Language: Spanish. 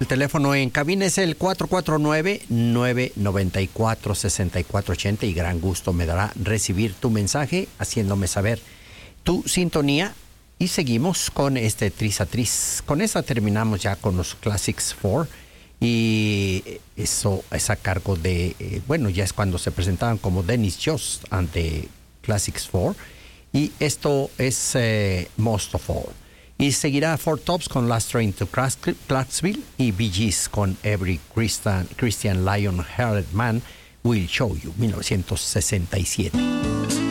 teléfono en cabina es el 449-994-6480 y gran gusto me dará recibir tu mensaje haciéndome saber tu sintonía. Y seguimos con este Tris a Tris. Con esa terminamos ya con los Classics 4 y eso es a cargo de, ya es cuando se presentaban como Dennis Just ante Classics 4 y esto es Most of All. Y seguirá Four Tops con Last Train to Clarksville y Bee Gees con Every Christian Lion-Hearted Man Will Show You, 1967.